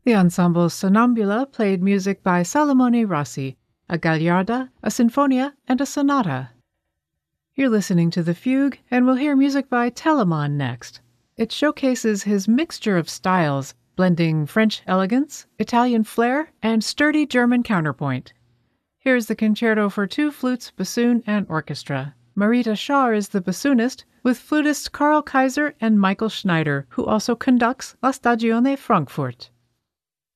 The ensemble Sonnambula played music by Salomone Rossi, a Gagliarda, a Sinfonia, and a Sonata. You're listening to The Fugue, and we'll hear music by Telemann next. It showcases his mixture of styles, blending French elegance, Italian flair, and sturdy German counterpoint. Here's the concerto for two flutes, bassoon, and orchestra. Marita Shaw is the bassoonist, with flutists Karl Kaiser and Michael Schneider, who also conducts La Stagione Frankfurt.